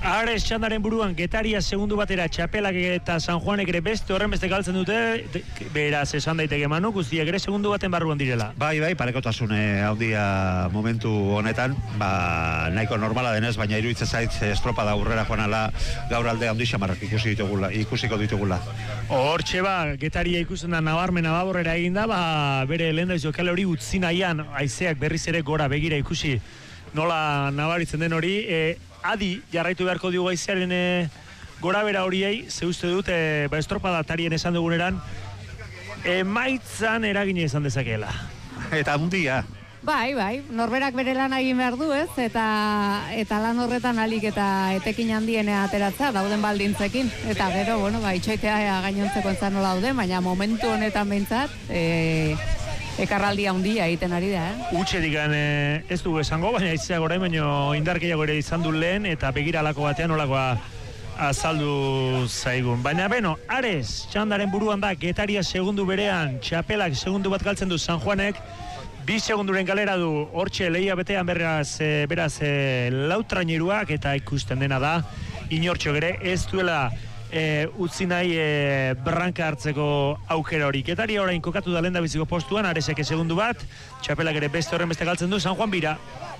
Ares txandaren buruan, Getaria segundu batera, Txapelak eta San Juanek ere beste horren beste galtzen dute, beraz esan daiteke Manu, guztiak ere segundu baten barruan direla. Bai, parekotasun handia momentu honetan, nahiko normala denez, baina iruditzen zait estropada aurrera joan ala gaur alde handi xamarrak ikusiko ditugula. Hortxe Getaria ikusten da nabarmena baborrera eginda, bere lehen jokale hori utzi nahian, haizeak berriz ere gora begira ikusi nola nabaritzen den hori, adi jarraitu beharko dugu haizearen gora bera horiei, ze uste dut, estropada tarien esan duguneran, maitzan eragine izan dezakeela. Eta handia. Bai, norberak bere lan egin behar du, ez? Eta lan horretan alik eta etekin handienea ateratza, dauden baldintzekin. Eta gero, itxoitea gainontzeko entzan nola daude, baina momentu honetan behintzat, ekarraldia handia egiten ari da, Utxerik ez dugu esango, baina izia gora, baina indarkeiago ere izan du lehen, eta begira alako batean olakoa azaldu zaigun. Baina, Ares, txandaren buruan da, Getaria segundu berean, Txapelak segundu bat galtzen du San Juanek, 2 segunduren galera du, hortxe lehia betean beraz lautraineruak, eta ikusten dena da, inortxo gere, ez duela utzi nahi branka hartzeko aukera hori. Getaria orain kokatu da lehen biziko postuan, Aresek segundu bat, Txapelak ere beste horren beste galtzen du, San Juan bira.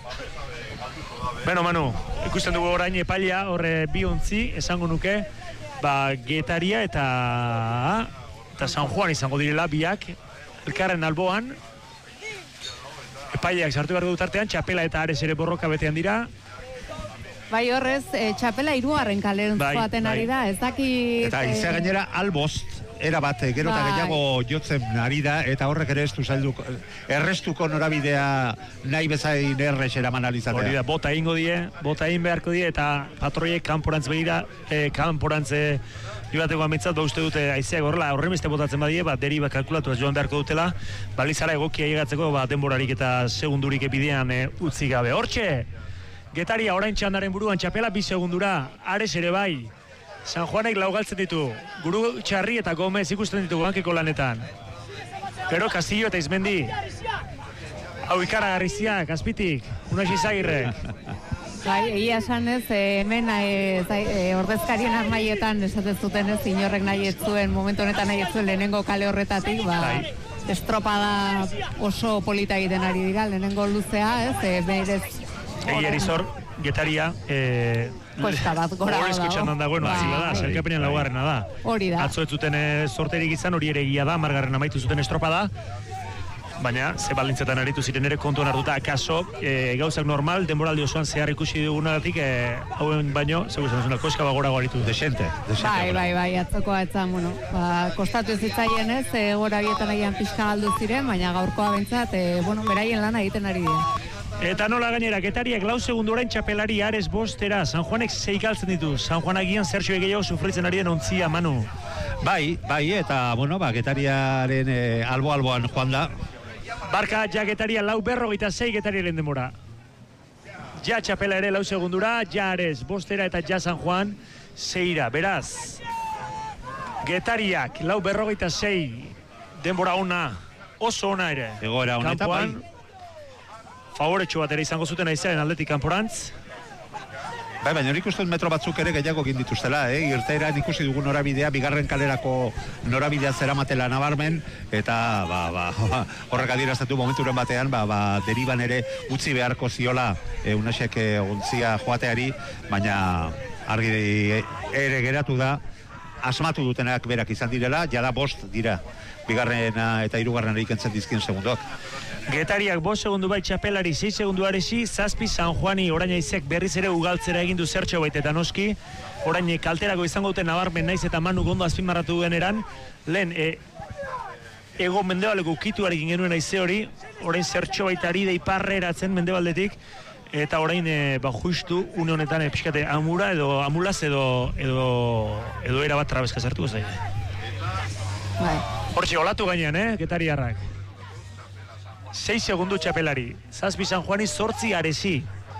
Manu, ikusten dugu orain epailea, horre bi ontzi, esango nuke, Getaria eta San Juan izango direla biak, elkarren alboan, epaileak sartu behar dut artean, Txapela eta Ares ere borroka betean dira. Bai horrez, Txapela 3. kaleren joaten ari da, ez dakit... Eta izea gainera albost, erabat, gero eta gehiago jotzen ari da, eta horrek ere errestuko norabidea nahi bezain errex eraman alizatea. Hori da, bota egin beharko die, eta patroiek kanporantz begira, kanporantze joateko amitzat, uste dute aizeak horrela, horren beste botatzen badie, deriba kalkulatu joan beharko dutela, balizara egokia llegatzeko, denborarik eta segundurik epidean utzi gabe. Hortxe, Getaria orain txandaren buruan, Txapela 2 segundura, Ares ere bai, San Juanek laugaltzen ditu, Guru Txarri eta Gomez ikusten ditu bankeko lanetan. Gero Castillo eta Izmendi, hau ikaragarriziak, azpitik, Unax Izagirrek. Bai, egia esan ez, hemen ordezkarien armaietan esatez zuten ez, inorrek nahi ez zuen, momentu honetan nahi ez zuen lehenengo kale horretatik, estropada oso polita egiten ari dira, lehenengo luzea, ez, berez... Egia erizor, Getaria, koska bat gora dago, zelkapenean laugarrena da. Hori da. Atzo ez zuten sorterik izan, hori ere egia da, margarren amaitu zuten estropada, baina ze baldintzetan aritu ziren ere kontuan hartuta, akaso, gauzak normal, denboraldi osoan zehar ikusi dugunagatik, hauen baino, zegu izan koska bagorago aritu. Desente. Bai, atzokoa etzan, kostatu ez zitzaien ez, gora bietan agian pixka galdu ziren, baina gaurkoa bentsat, beraien lana egiten ari dira. Eta nola gainera, Getariak 4 segundu orain Txapelari Ares 5 San Juanek 6 galtzen ditu. San Juan agian zertxo gehiago sufritzen ari den ontzia, Manu. Bai, eta, Getariaren albo-alboan joan da. Barka, Getaria 4:46 Getariaren demora. Txapela ere 4 segundura, Ares 5 eta San Juan 6. Beraz, Getariak 4:46 denbora ona, oso ona ere. Egoera honetan, bai. Favoretxo bat ere izango zuten aizearen aldetik kanporantz. Bai, baina hori ikusten metro batzuk ere gehiago egin dituztela, irteeran ikusi dugu norabidea, bigarren kalerako norabidea zeramatela nabarmen, eta horrek adieraztatu momenturen batean, deriban ere utzi beharko ziola Unaxek ontzia joateari, baina argi ere geratu da, asmatu dutenak berak izan direla, jada 5 dira, bigarrena eta 3. ikentzen dizkien segundoak. Getariak 5 segundu bai Txapelari, 6 segundu Aresi, 7 San Juani, orain aizek berriz ere ugaltzera egin du zertxo baita eta noski, orain kalterako izango duten nabarmen naiz eta Manu gondo azpimarratu duen eran, lehen ego mendebaleko ukituarekin genuen aize hori, orain zertxo baita ari da iparre eratzen mendebaldetik, eta orain justu une honetan pixkate amura edo amulaz edo erabat trabeska zertu zai. Hortxe, olatu gainean, Getariarrak. 6 segundu Txapelari, 7 San Juani, 8 Aresi.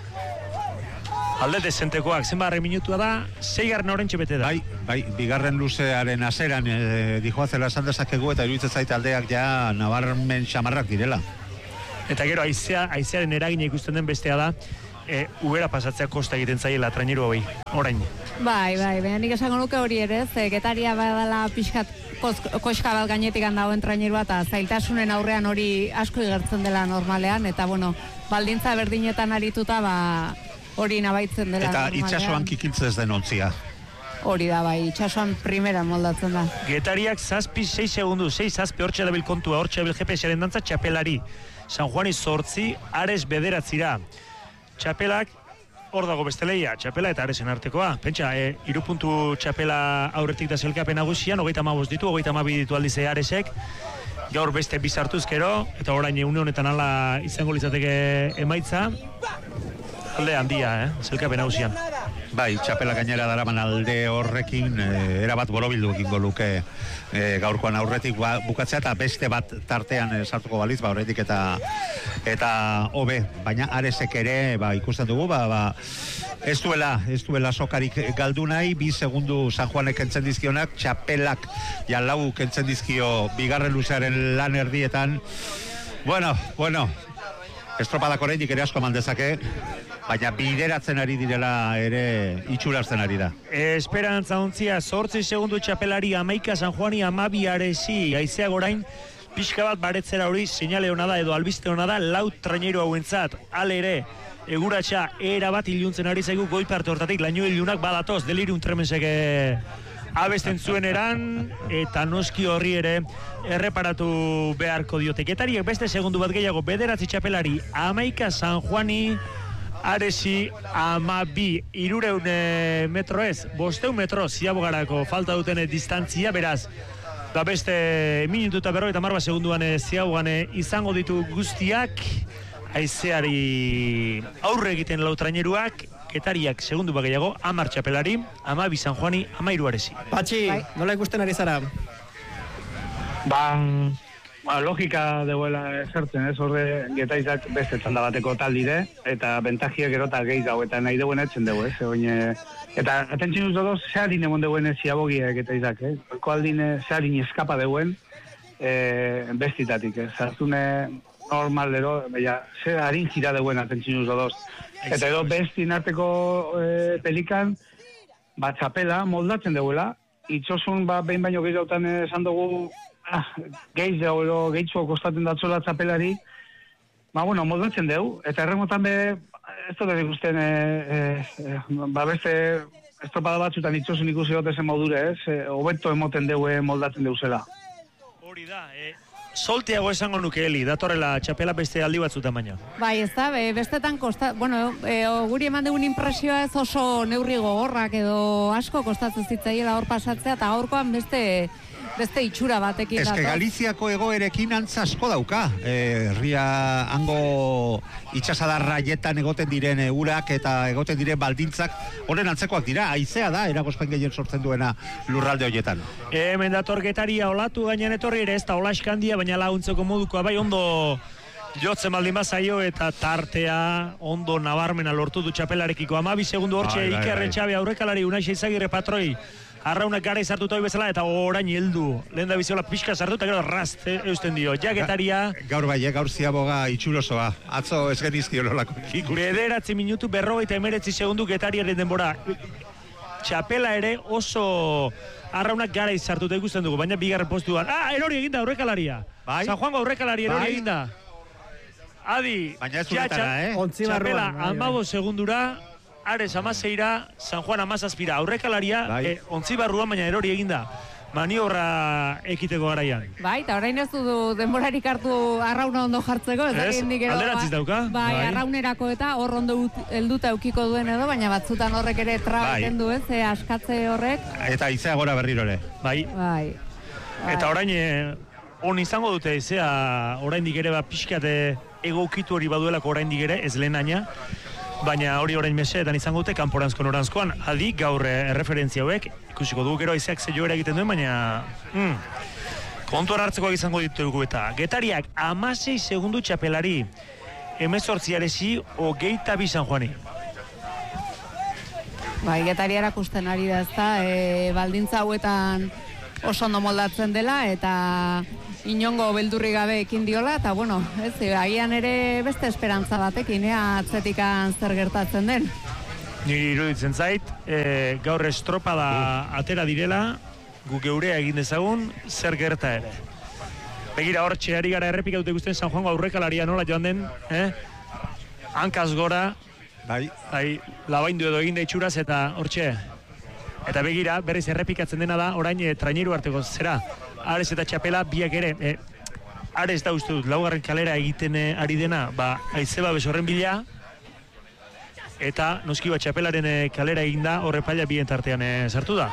Alde dezentekoak, zenbarre minutua da, 6. orentxe bete da. Bai, bigarren luzearen azeran dijoazela esan dezakegu eta iruditzen zait aldeak ja nabarmen xamarrak direla. Eta gero aizearen eragina ikusten den bestea da, ubera pasatzea kosta egiten zaiela traineru hori, orain. Bai, baina nik esango nuke hori ere, Getaria badala pixkat koska bat gainetik dagoen trainerua, eta zailtasunen aurrean hori asko igertzen dela normalean, eta bueno, baldintza berdinetan arituta, hori nabaitzen dela eta normalean. Eta itxasoan kikiltzez den ontzia. Hori da, bai, itxasoan primera moldatzen da. Getariak 6 segundu, 6 hortxe dabil kontua, hortxe dabil GPS-aren dantza txapelari. San Juani 8, Ares 9. Txapelak, hor dago beste lehia, txapela eta Aresen artekoa. Pentsa, 3 puntu txapela aurretik da zelkapen nagusian, 35 ditu, 32 ditu aldize Aresek. Gaur beste bizartuzkero, eta orain une honetan ala izango litzateke emaitza. Alde handia, zelkapen nagusian. Bai, txapela gainera daraman alde horrekin erabat borobildu egingo luke gaurkoan aurretik bukatzea, eta beste bat tartean sartuko baliz, horretik eta hobe, baina Aresek ere ikusten dugu, ez duela sokarik galdu nahi, 2 segundu San Juanek kentzen dizkionak, txapelak lau kentzen dizkio bigarren luzearen lan erdietan. Bueno, estropadak oraindik ere asko mandezake, baina bideratzen ari direla ere itxurazten ari da. Esperantza ontzia, 8 segundu txapelari, 11 San Juani, 12 Aresi, haizeak orain, pixka bat baretzera hori, seinale hona da edo albiste hona da, 4 traineru hauentzat, ale ere, eguratxa, era bat iluntzen ari zaigu goi parte hortatik, laino ilunak badatoz, delirium tremensek abesten zuen eran, eta noski horri ere erreparatu beharko diote. Getariek beste segundu bat gehiago, 9 txapelari, 11 San Juani, Aresi 12, 300 metro ez, 500 metro ziabogarako falta duten distantzia, beraz, da beste minutu eta 50 segunduan ziabogan izango ditu guztiak, haizeari aurre egiten lau traineruak, Getariak segundu bat gehiago, 10 txapelari, 12 San Juani, 13 Aresi. Patxi, nola ikusten ari zara? Logika deuela zertzen, horre Getaizak beste txanda bateko taldire, eta bentajiak gero eta gehiago, eta nahi deuen etzen dugu, eta atentzin uste doz, zeharin emon deuen ziabogia Getaizak, Eko aldin zeharin eskapa deuen bestitatik, zartune normalero, ze harin gira deuen atentzin uste doz. Eta edo bestin arteko pelikan, txapela moldatzen deuela, itxosun behin baino gehiagotan esan dugu, gehitxo kostaten datzola txapelari, moldatzen dugu, eta erremotan ez dut ikusten, beste estropada batzutan itxosun ikusi gotezen maudure, hobeto emoten dugu moldatzen dugu zela. Hori da, solteago esango nuke Eli, datorrela txapela beste aldi batzutan baina. Bai, ez da, bestetan guri eman dugun impresioa ez oso neurri gogorrak edo asko kostatzen zitzaiela hor pasatzea, eta gaurkoan beste itxura batekin dator. Galiziako egoerekin antza asko dauka. Herria hango itxasadarraietan egoten diren urak eta egoten diren baldintzak honen antzekoak dira. Haizea da, eragozpen gehien sortzen duena lurralde horietan. Hemen dator Getaria olatu gainean etorri ere, ez da olaskandia, baina laguntzeko modukoa bai ondo jotzen baldin bazaio eta tartea ondo nabarmena lortu du txapelarekiko. 12 segundu hortxe Iker Etxabe aurrekalari, Unaixa Izagirre patroi, arraunak gara izartuta hoi bezala, eta orain heldu. Lehen da biziola pixka sartu, eta gero rast eusten dio. Getaria... Gaur gaur ziaboga itxulosoa. Atzo ez genizkio lolako ikikusi. 9 minutu 59 segundu Getariaren denbora. Txapela ere oso arraunak gara izartuta ikusten dugu, baina bigarren postuan. Erori eginda aurrekalaria. San Juango aurrekalari erori eginda. Adi, txapela 15 segundura, Ares 16, San Juan 17, aurrekalaria, ontzi barruan, baina erori eginda. Maniobra ekiteko garaian. Bai, eta orain ez du denborarik hartu arrauna ondo jartzeko. Ez, alderatziz dauka. Bai, arraunerako eta hor ondo helduta eukiko duen edo, baina batzutan horrek ere trabaten du ez, askatze horrek. Eta izea gora berriro ere. Bai. Eta orain, on izango dute izea, oraindik ere pixkate egokitu hori baduelako oraindik ere, ez lehenaina. Baina hori orain meseetan izango dute, kanporanzko noranzkoan, adi gaur erreferentzia hauek, ikusiko dugu gero aizeak ze joera egiten duen, baina kontuan hartzekoak izango ditugu eta Getariak 16 segundu txapelari, 18 Aresi, 22 San Juani. Bai, Getaria erakusten ari da, ezta, baldintza hauetan oso ondo moldatzen dela, eta inongo beldurri gabe ekin diola, eta bueno, ez, agian ere beste esperantza batekin, atzetikan zer gertatzen den. Niri iruditzen zait, gaur estropada atera direla, guk geurea egin dezagun, zer gerta ere. Begira, hor txeari gara errepika dute guztien San Juango aurrekalaria nola joan den, hankaz gora, labaindu edo egin da itxuraz, eta hor txe. Eta begira, berriz errepikatzen dena da, orain traineru arteko zera. Ares eta Txapela biak ere, Ares da uste dut, laugarren kalera egiten ari dena, haizeba besorren bila, eta noski bat Txapelaren kalera eginda horre paila bien tartean sartu da.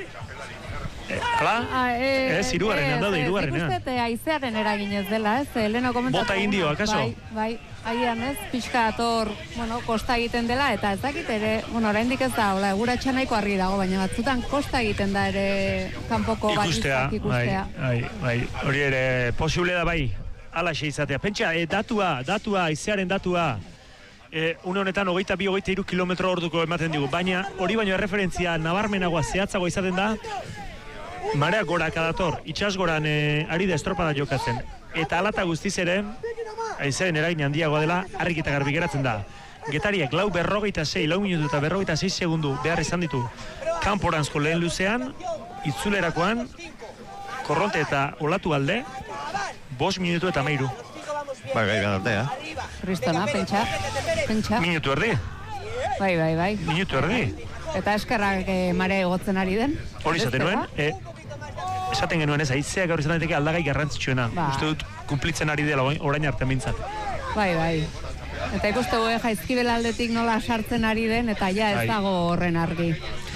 Hala? Hirugarrenean daude, hirugarrenean. Nik uste haizearen eraginez dela, ez? Leno komentatu. Bota egin dio, akaso? Bai, agian ez, pixka ator, kosta egiten dela, eta ez dakit ere, oraindik ez da, eguratxa nahiko argi dago, baina batzutan kosta egiten da ere kanpoko balizak ikustea. Bai, hori ere posible da bai, alaxe izatea. Pentsa, datua, haizearen datua, une honetan 22-23 kilometro orduko ematen digu, baina hori baino erreferentzia nabarmenagoa zehatzagoa izaten da, marea goraka dator, itxasgoran ari da estropada jokatzen. Eta alata guztiz ere, haizearen eragin handiagoa dela, arrik eta garbi geratzen da. Getariak 4:46 minutu eta 46 segundu behar izan ditu kanporanzko lehen luzean, itzulerakoan, korronte eta olatu alde, 5 minutu eta 13. Bai, gadaldea. Kristona, pentsa. Minutu erdi. Bai. Minutu erdi. Eta eskerrak mare egotzen ari den. Hori izaten nuen, esaten genuen ez, haizeak gaur izan daiteke aldagai garrantzitsuena. Uste dut, kumplitzen ari dela orain arte mintzat. Bai. Eta ikuste Jaizkibel aldetik nola sartzen ari den, eta ez dago horren argi.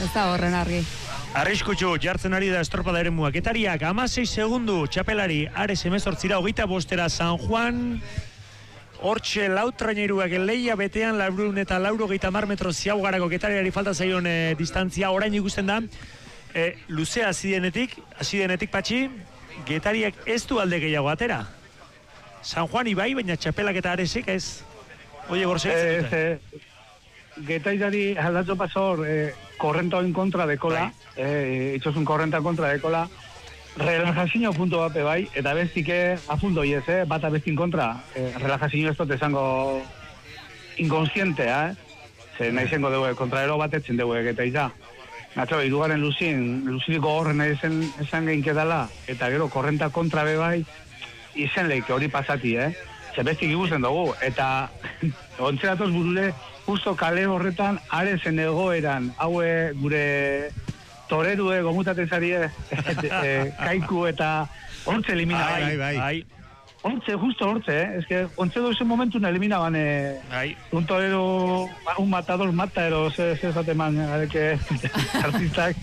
Arriskutsu, jartzen ari da estropada ere muak. Getariak, 16 segundu, Txapelari, Ares 18, 25 San Juan, hortxe lautraineruak leia betean, 480 metro ziago garako Getariari falta zaion distantzia, orain ikusten da, luzea hasi patxi, Getariak ez du alde gehiago atera. San Juan ibai, baina Txapelak eta Aresek ez. Oie, gorse. Getairari aldatzo pasor, korrenta en kontra dekola, itxosun korrenta kontra dekola, relajazio punto bape bai, eta bezike afundo iez, bata bezin kontra, relajazio ez dut esango inkonsientea, ze nahi zengo dugu, kontraero batetzen dugu Getaiza. Natxo, irugaren luziniko horren esan geinkedala, eta gero korrenta kontra be bai, izen leike hori pasati, ze bestik ikusten dugu, eta ontzeratoz burule, justo kale horretan, Aresen egoeran, haue gure torerue gomutaten zarie, kaiku eta hortze elimina bai. Justo hortze, eske ontze dozen momentun eliminaban un torero, un matador mata, ero se zateman, areke artistak,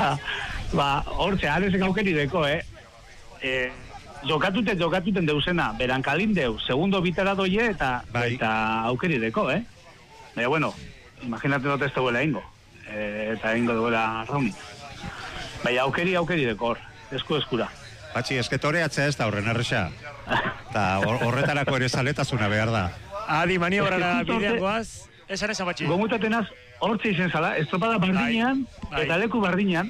hortze, Aresek aukeri deko, jokatuten deuzena, berankalin deu, segundo bitara doie eta aukeri deko, Baina, bueno, imagínate dut ez duela ingo, eta ingo duela rauni. Baina, aukeri dekor, eskura. Patxi, esketoreatzea ez da horren erresa. Eta horretarako ere zaletasuna behar da. Adi, maniobrara bidean goaz, esan esan batxi. Gomutatenaz, hortze izen zala, estropada bardinean, eta leku bardinean.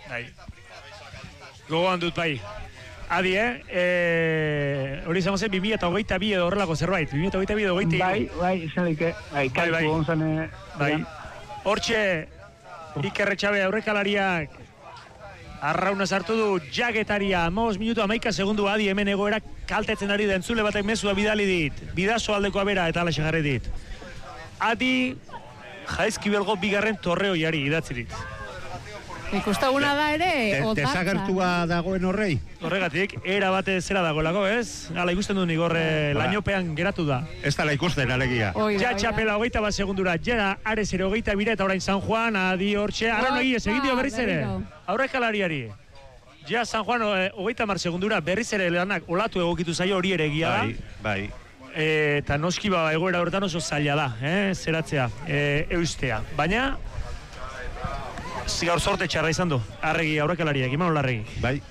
Gogoan dut bai. Adi, hori izango zen 2022 edo horrelako zerbait, 2022 edo 2022. Bai, izan leike, kaiku gonzan. Hortxe, Iker Etxabe aurrekalariak arrauna sartu du Getaria, 5 minutu 11 segundu. Adi, hemen egoera kaltetzen ari da, entzule batek mezua bidali dit, bidazo aldeko abera eta alaxe jarri dit. Adi, Jaizkibelgo bigarren torreoiari idatzi dit. Ikustaguna da ere, desagertua dagoen horrei? Horregatik, era bate zera dagoelako, ez? Hala ikusten du nik horre lainopean geratu da. Ez dala ikusten, alegia. Ja Txapela 21 segundura, ja Ares ere 22 eta orain San Juan, Adi hortxe, arra noi ez egin dio berriz ere. Aurrekalariari. Ja San Juan 30 segundura berriz ere lanak olatu egokitu zaio hori ere egia da. Bai. Eta noski egoera horretan oso zaila da, zeratzea, eustea. Baina, gaur sorte txarra izan du, Arregi aurrekalariak, Imanol Arregi. Bai.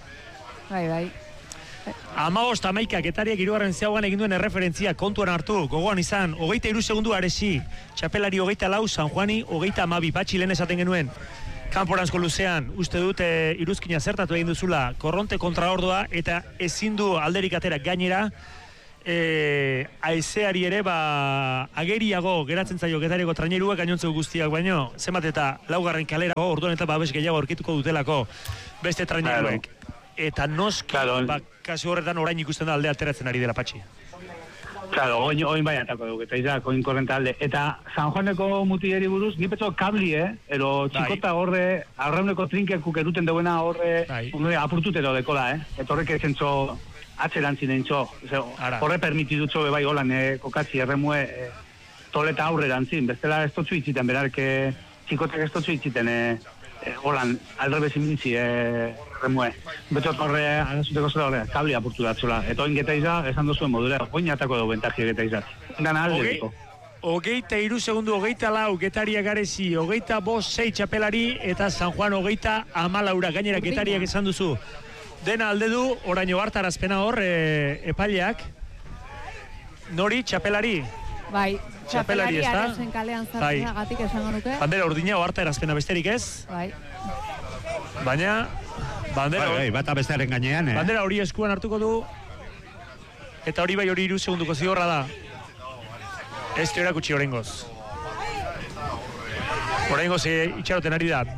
15 Getariak hirugarren ziagoan egin duen erreferentzia kontuan hartu, gogoan izan, 23 segundu Aresi, Txapelari 24, San Juani 32, Patxi lehen esaten genuen. kanporanzko luzean, uste dut iruzkina zertatu egin duzula korronte kontraordoa eta ezin du alderik atera gainera aizeari ere ageriago geratzen zaio Getariako trainerua gainontzeko guztiak baino zenbat eta laugarren kalerago orduan eta babes gehiago aurkituko dutelako beste traineruek eta noski kasu horretan orain ikusten da alde alteratzen ari dela Patxi. Claro, oin bai atako dugu, eta izak, oin korrente alde. Eta San Juaneko mutileri buruz, ni petzo kabli, ero txikota horre, arrauneko trinkekuk eruten deuena horre, apurtutero dekola, eta horrek ezentzo atzerantzin entzo, horre permitidutxo bebai holan, kokatzi erremue, toleta aurrerantzin, bestela ez totzu itziten, berarke txikotek ez totzu itziten, holan, aldrebezin mintzi, remue. Betot horre, arazuteko zela horre, kabli apurtu datzula. Eta oin Getaiza, esan duzuen modura, oin atako dugu bentaji Getaizat. Gana aldeko. 23 segundu, 24 Getaria garezi, 25 txapelari, eta San Juan 34 gainera Getariak esan duzu. Dena alde du, oraino hartarazpena hor, epaileak. Nori, txapelari? Bai, txapelari arezen kalean zartzen agatik esango nuke. Bandera urdina oarta erazpena besterik ez? Bai. Baina, bandera bata bestearen gainean, bandera hori eskuan hartuko du, eta hori bai hori 3 segunduko zigorra da. Ez teorak utxi horrengoz. Horrengoz itxaroten ari da,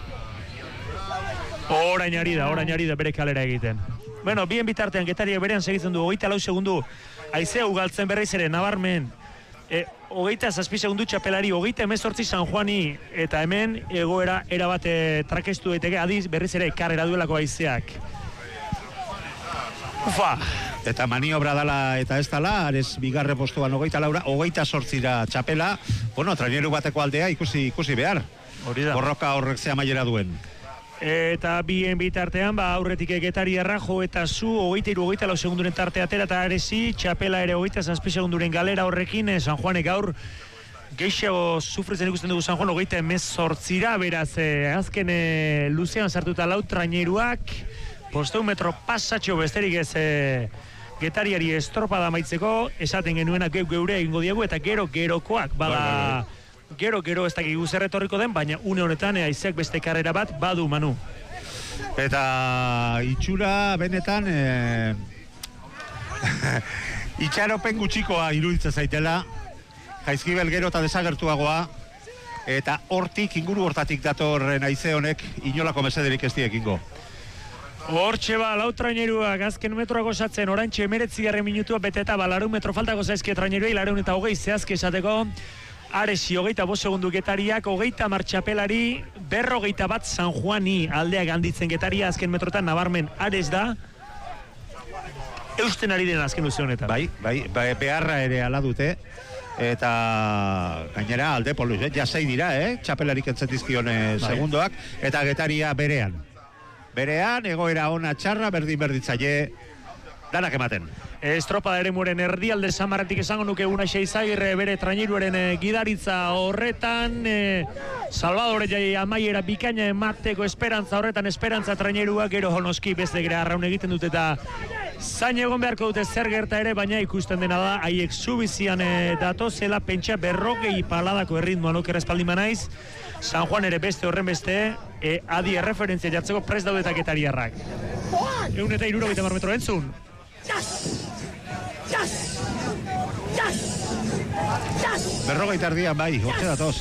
orain ari da bere kalera egiten. Bueno, bien bitartean Getariak berean segitzen du, 24 segundu, aizea ugaltzen berriz ere, nabarmen, 27 segundu txapelari, 38 San Juani, eta hemen egoera erabate trakestu daiteke, adiz berriz ere karrera duelako aizeak. Ufa! Eta maniobra dala eta ez dala, arez bigarre postuan 28 txapela, bueno, traineru bateko aldea ikusi behar. Hori da. Borroka horrek ze amaiera duen. Eta bien bitartean, aurretik Getariarra jo eta zu, 23-24 segunduren tarte atera eta arezi, txapela ere 27 segunduren galera horrekin, San Juanek gaur geixago sufritzen ikusten dugu San Juan 38 beraz, azken luzean sartuta lau traineruak, 500 metro pasatxo besterik ez Getariari estropada amaitzeko, esaten genuena geure egingo diegu, eta gerokoak, bada... Gero ez dakigu zer etorriko den, baina une honetan aizeak beste karrera bat badu, Manu. Eta itxura benetan itxaropen gutxikoa iruditzen zaitela, Jaizkibel gero eta desagertuagoa, eta hortik, inguru hortatik datorren aize honek inolako mesederik ez diekingo. Hortxe lau traineruak azken metroak osatzen, orantxe 19 minutua bete eta 100 metro faltako zaizkie traineruei, 120 zehazki esateko. Aresi 25 segundu Getariak, 30 txapelari, 41 San Juani aldeak handitzen Getaria azken metrotan nabarmen Ares da. Eusten ari den azken luze honetan. Bai, beharra ere ala dute. Eta gainera alde poluz, jasei dira, txapelarik entzatizkion segundoak, eta Getaria berean. Berean, egoera ona txarra, berditzaile, danak ematen. Estropada ere muren erdialde samarretik esango nuke Unai Izagirre bere traineruaren gidaritza horretan, Salvador jai amaiera bikaina emateko esperantza horretan, esperantza trainerua gero honoski beste gire arraun egiten dute eta zain egon beharko dute zer gerta ere, baina ikusten dena da haiek zubizian datozela, pentsa 40 paladako erritmoan oker espaldima naiz, San Juan ere beste horren beste, adi erreferentzia jartzeko prest daudeta Getariarrak. 170 metro entzun. Berrogeita erdian bai, hortxe datoz.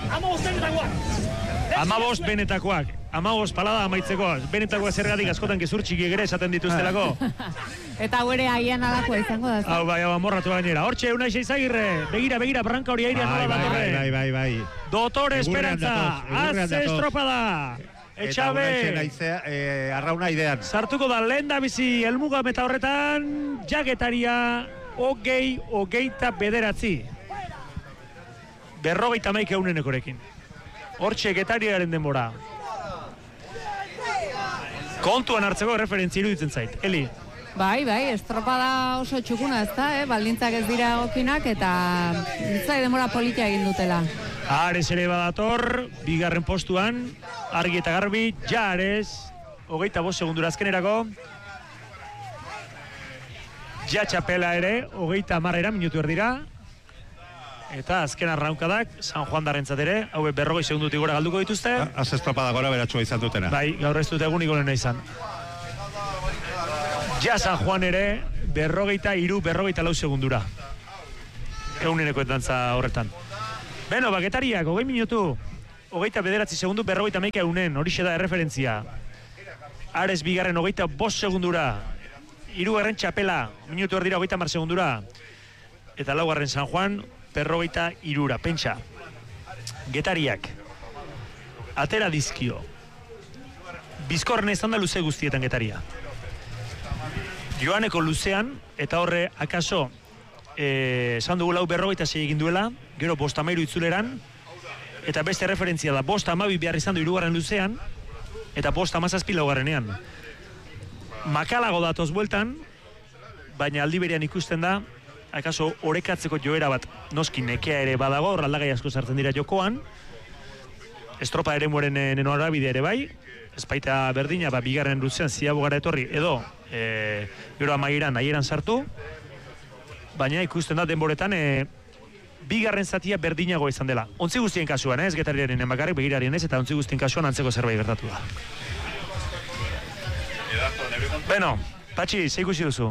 15 benetakoak. 15 palada amaitzeko. Benetakoak zergatik askotan gezurtxiki ere esaten dituztelako. Eta hau ere aian alakoa izango da. Hau bai, amorratu gainera. Hortxe, Unai Izagirre. Begira, branka hori airean nola datorre. Bai. Dotore Esperantza. Azze estropada. Etxabe. Arrauna idean. Sartuko da lehen da bizi helmuga meta horretan, Getaria 29. 51 eunenekorekin. Hortxe Getariaren denbora. Kontuan hartzeko referentzia iruditzen zait. Eli? Bai, estropada oso txukuna ez da, baldintzak ez dira egokinak eta nitzai denbora politia egin dutela. Ares ere badator, bigarren postuan, argi eta garbi, Ares, 25 segundura azkenerako. Txapela ere, 30 minutu erdira. eta azken arraunkadak San Juan darrentzat ere, hauek 40 segundutik gora galduko dituzte. Az estropada gora beratsua izan dutena. Bai, gaur ez dut egunik onena izan. Ja San Juan ere, 43-44 segundura. Eguneneko dantza horretan. Beno, Getariak, 20 minutu, 29 segundu, 51 eunen, horixe da erreferentzia. Ares bigarren 25 segundura, hirugarren Txapela, minutu erdira 30 segundura, eta laugarren San Juan, 53, pentsa. Getariak, atera dizkio. Bizkorren ez da luze guztietan Getaria. Joaneko luzean, eta horre, akaso, esan dugu lau 46 egin duela, gero 53 itzuleran, eta beste referentzia da, 52 behar izan du hirugarren luzean, eta 57 laugarrenean. Makalago datoz bueltan, baina aldi berean ikusten da, akaso orekatzeko joera bat, noski nekea ere badago, hor aldagai asko sartzen dira jokoan, estropa ere mueren norabide ere bai, espaita berdina, bigarren luzean ziabogara etorri, edo, gero amaieran, nahieran sartu, baina ikusten da denboretan, bigarren zatia berdinago izan dela. Ontzi guztien kasuan, ez Getariaren emakarrik begirarien ez, eta ontzi guztien kasuan antzeko zerbait gertatu da. Beno, Patxi, ze ikusi duzu?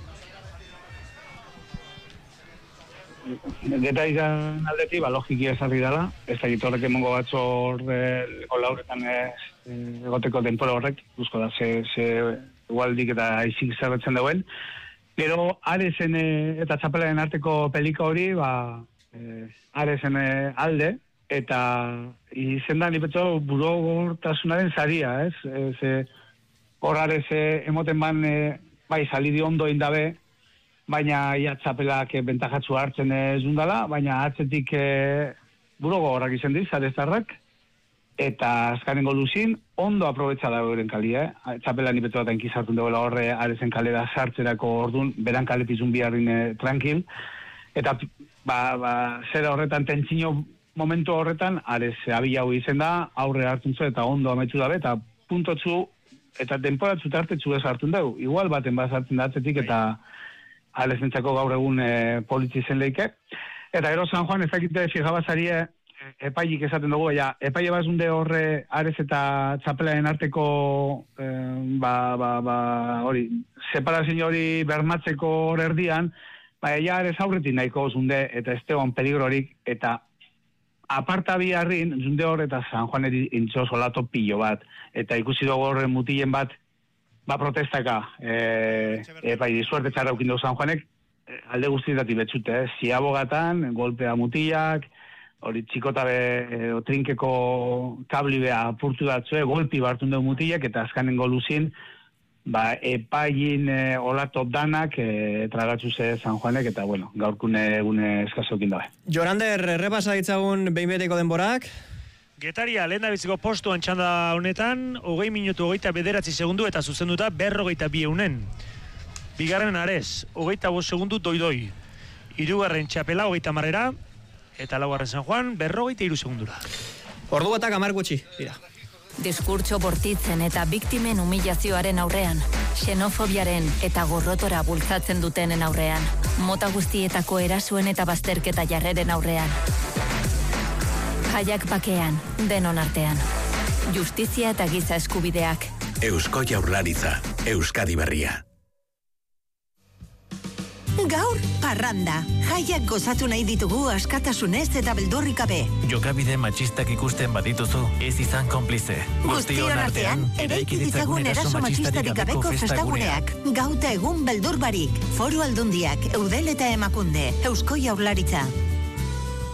Getariaren aldetik, logiki ezarri dela, ez da gitorrek emongo batzor lauretan egoteko denpora horrek, guzko da, ze igualdik eta aizik zerretzen dauen. Gero, Aresen eta Txapelaren arteko pelika hori, Aresen alde, eta izen da, nipetxo, burogortasunaren zaria, ez? Hor Arese emoten ban, bai, salidi ondo indabe, baina Txapelak bentajatzu hartzen ez dundala, baina atzetik burogorrak izan diz, Arestarrak, eta azkanengo luzin, ondo aprobetsa da euren kalia, Txapela nipetxo bat enkizartun duela horre Aresen kalera sartzerako ordun, beran kaletizun biharrin tranquil, eta zera horretan, tentzino momentu horretan, Ares abila hoi izen da, aurre hartzen zu eta ondo ametsu dabe, eta puntotzu, eta temporatzu tartetzu ez hartzen dugu, igual baten bat hartzen da atzetik, eta Aresentzako gaur egun politzi zen leike. Eta gero San Juan ezakite fijabazarie, epailik esaten dugu, epaile bazunde horre Ares eta Txapelaren arteko hori, separazio hori bermatzeko hor erdian, Ares aurretik nahiko zunde eta ez tegoan peligrorik, eta aparta biharrin, zunde hor eta San Juan intzo solato pilo bat, eta ikusi dugu horren mutilen bat, protestaka, suerte txarra eukin dugu San Juanek, alde guztietati betzute, ziabogatan, golpea mutilak, hori txikotabe trinkeko kablibea apurtu datzue, golpi bartun dugu mutilak, eta azkanengo luzin, epailin olato danak tragatzu ze San Juanek, eta bueno, gaurkune egune eskazokin dabe. Jorander, errepasa ditzagun behin beteko denborak? Getaria, lehen da biziko postuan txanda honetan, 20 minutu 29 segundu eta zuzenduta 42 eunen. Bigarren Ares, 25 segundu doi-doi. Hirugarren Txapela, 30 eta laugarren San Juan, 43 segundura. Ordu batak 10 gutxi, dira. Diskurtso bortitzen eta biktimen humilazioaren aurrean, xenofobiaren eta gorrotora bultzatzen dutenen aurrean, mota guztietako erasuen eta bazterketa jarreren aurrean. Jaiak bakean, denon artean. Justizia eta giza eskubideak. Eusko Jaurlaritza, Euskadi Berria. Gaur, parranda. Jaiak gozatu nahi ditugu askatasunez eta beldurrik gabe. Jokabide matxistak ikusten badituzu, ez izan konplize. Guztion artean, eraiki ditzagun eraso matxistarik gabeko festaguneak. Gauta egun beldur barik. Foru Aldundiak, Eudel eta Emakunde, Eusko Jaurlaritza.